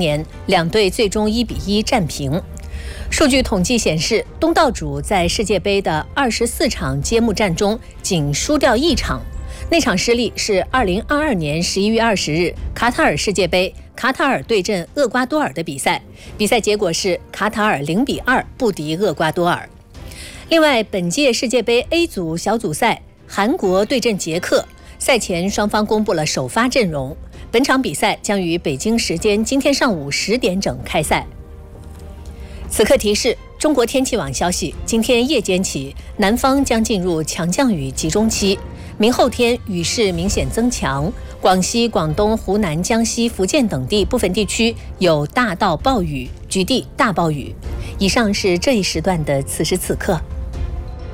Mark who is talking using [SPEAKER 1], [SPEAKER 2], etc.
[SPEAKER 1] 年，两队最终1-1战平。数据统计显示，东道主在世界杯的24场揭幕战中仅输掉1场，那场失利是2022年11月20日卡塔尔世界杯卡塔尔对阵厄瓜多尔的比赛，比赛结果是卡塔尔0-2不敌厄瓜多尔。另外，本届世界杯 A 组小组赛，韩国对阵捷克，赛前双方公布了首发阵容。本场比赛将于北京时间今天上午10点整开赛。此刻提示：中国天气网消息，今天夜间起，南方将进入强降雨集中期，明后天雨势明显增强，广西、广东、湖南、江西、福建等地部分地区有大到暴雨，局地大暴雨。以上是这一时段的此时此刻。